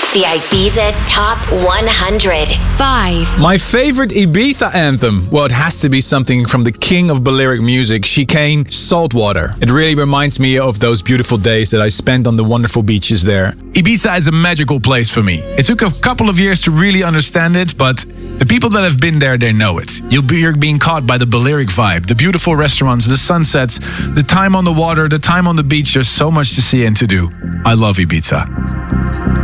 The Ibiza Top 100. 5. My favorite Ibiza anthem? Well, it has to be something from the king of Balearic music, Chicane, Saltwater. It really reminds me of those beautiful days that I spent on the wonderful beaches there. Ibiza is a magical place for me. It took a couple of years to really understand it, but the people that have been there, they know it. You're being caught by the Balearic vibe, the beautiful restaurants, the sunsets, the time on the water, the time on the beach. There's so much to see and to do. I love Ibiza.